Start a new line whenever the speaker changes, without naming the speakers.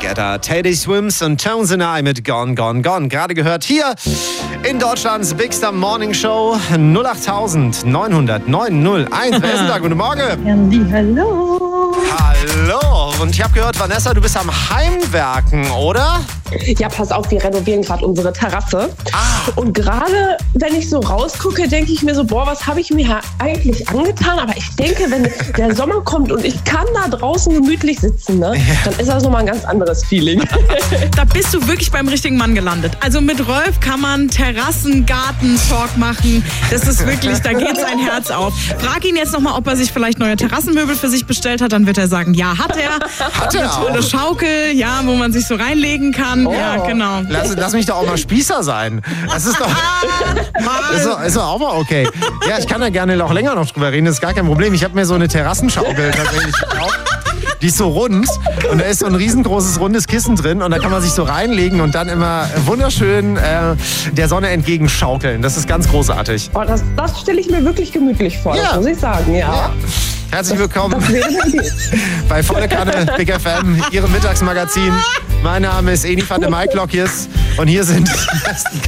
Together. Teddy Swims und Tones and I mit Gone, Gone, Gone. Gerade gehört hier in Deutschlands Big Star Morning Show 08900 901. Wer ist denn da? Guten Morgen.
Hallo.
Hallo. Und ich habe gehört, Vanessa, du bist am Heimwerken, oder?
Ja, pass auf, wir renovieren gerade unsere Terrasse. Und gerade, wenn ich so rausgucke, denke ich mir so, boah, was habe ich mir eigentlich angetan? Aber ich denke, wenn der Sommer kommt und ich kann da draußen gemütlich sitzen, ne, dann ist das nochmal ein ganz anderes Feeling.
Da bist du wirklich beim richtigen Mann gelandet. Also mit Rolf kann man Terrassen-Garten-Talk machen. Das ist wirklich, da geht sein Herz auf. Frag ihn jetzt nochmal, ob er sich vielleicht neue Terrassenmöbel für sich bestellt hat. Dann wird er sagen, ja, hat er.
Hat er
auch. Eine Schaukel, ja, wo man sich so reinlegen kann.
Oh.
Ja, genau.
Lass mich doch auch mal Spießer sein. Das ist doch, ist doch auch mal okay. Ja, ich kann da gerne auch länger noch drüber reden, das ist gar kein Problem. Ich habe mir so eine Terrassenschaukel tatsächlich gekauft. Die ist so rund und da ist so ein riesengroßes rundes Kissen drin und da kann man sich so reinlegen und dann immer wunderschön der Sonne entgegenschaukeln. Das ist ganz großartig.
Oh, das stelle ich mir wirklich gemütlich vor,
Ja.
das muss ich sagen, ja.
Herzlich willkommen
Das wäre eine Idee.
bei Volle Kanne Big FM, Ihrem Mittagsmagazin. Mein Name ist Eni van der Maiklockjes und hier sind die besten